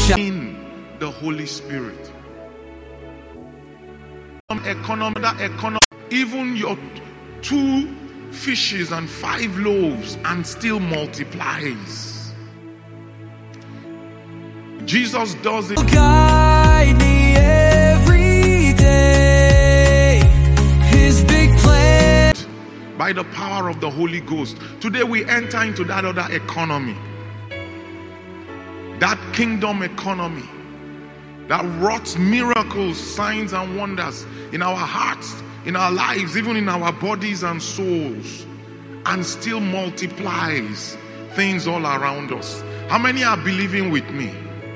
in the Holy Spirit. Economy, even your 2 fishes and 5 loaves, and still multiplies. Jesus does it. Guide me every day. His big plan. By the power of the Holy Ghost. Today we enter into that other economy. That kingdom economy that wrought miracles, signs and wonders in our hearts, in our lives, even in our bodies and souls, and still multiplies things all around us. How many are believing with me?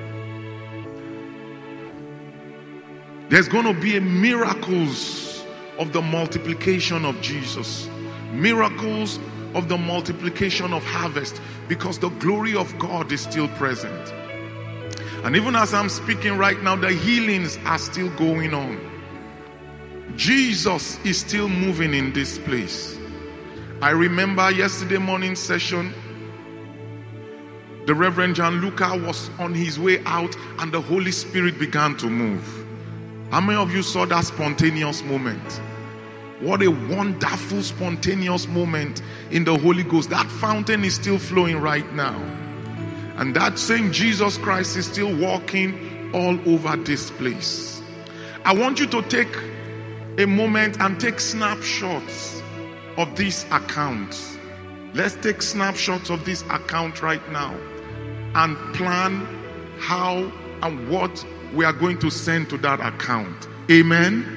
There's going to be miracles of the multiplication of Jesus, miracles of the multiplication of harvest, because the glory of God is still present. And even as I'm speaking right now, the healings are still going on. Jesus is still moving in this place. I remember yesterday morning session, the Reverend Gianluca was on his way out and the Holy Spirit began to move. How many of you saw that spontaneous moment? What a wonderful spontaneous moment in the Holy Ghost. That fountain is still flowing right now. And that same Jesus Christ is still walking all over this place. I want you to take a moment and take snapshots of this account. Let's take snapshots of this account right now and plan how and what we are going to send to that account. Amen.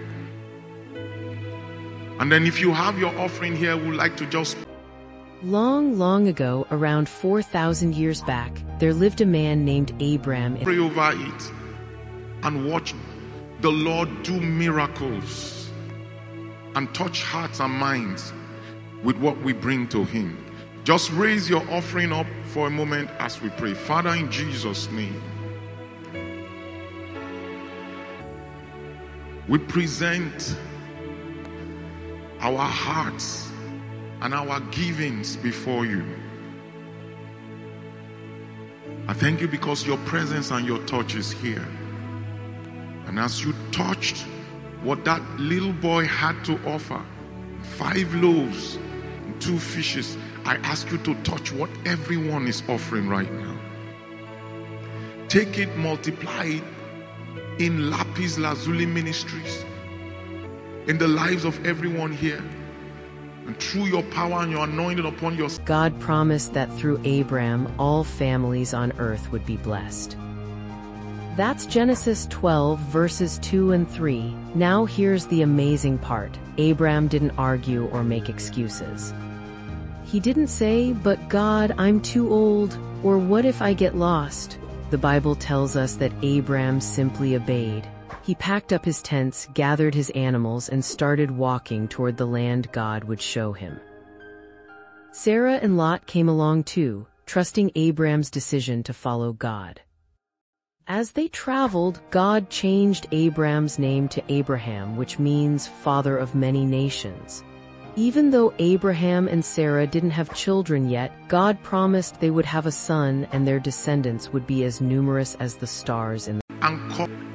And then if you have your offering here, we'd like to just... Long ago, around 4,000 years back, there lived a man named Abram. Pray over it and watch the Lord do miracles and touch hearts and minds with what we bring to Him. Just raise your offering up for a moment as we pray. Father, in Jesus' name, we present our hearts and our givings before you. I thank you because your presence and your touch is here. And as you touched what that little boy had to offer, 5 loaves and 2 fishes, I ask you to touch what everyone is offering right now. Take it, multiply it in Lapis Lazuli Ministries, in the lives of everyone here. And through your power and your anointing upon your... God promised that through Abram, all families on earth would be blessed. That's Genesis 12 verses 2 and 3. Now here's the amazing part. Abram didn't argue or make excuses. He didn't say, "But God, I'm too old," or "What if I get lost?" The Bible tells us that Abram simply obeyed. He packed up his tents, gathered his animals, and started walking toward the land God would show him. Sarah and Lot came along too, trusting Abram's decision to follow God. As they traveled, God changed Abram's name to Abraham, which means father of many nations. Even though Abraham and Sarah didn't have children yet, God promised they would have a son and their descendants would be as numerous as the stars in the...